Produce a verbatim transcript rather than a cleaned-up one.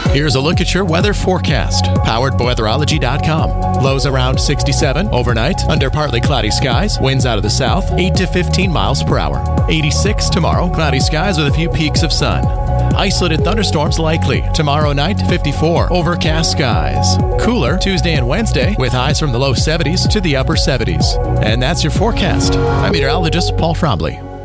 Here's a look at your weather forecast, powered by weatherology dot com. Lows around sixty-seven overnight, under partly cloudy skies, winds out of the south, eight to fifteen miles per hour. eighty-six tomorrow, cloudy skies with a few peaks of sun. Isolated thunderstorms likely. Tomorrow night, fifty-four, overcast skies. Cooler Tuesday and Wednesday, with highs from the low seventies to the upper seventies. And that's your forecast. I'm meteorologist Paul Frombley.